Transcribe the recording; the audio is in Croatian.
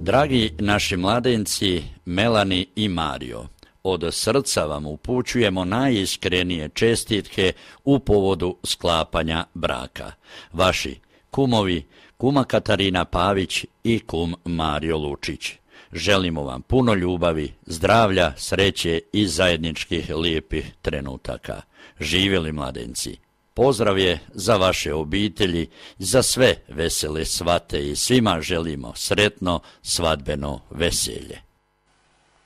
Dragi naši mladenci, Melani i Mario, od srca vam upućujemo najiskrenije čestitke u povodu sklapanja braka. Vaši kumovi, kuma Katarina Pavić i kum Mario Lučić. Želimo vam puno ljubavi, zdravlja, sreće i zajedničkih lijepih trenutaka. Živjeli mladenci! Pozdrav je za vaše obitelji, za sve vesele svate i svima želimo sretno svadbeno veselje.